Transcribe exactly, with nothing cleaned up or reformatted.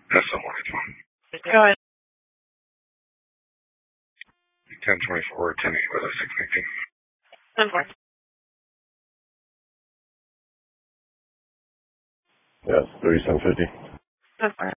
السلام عليكم. Go ahead. ten twenty-four, ten eight, weather six nineteen. ten four. Yes, thirty-seven fifty. ten four.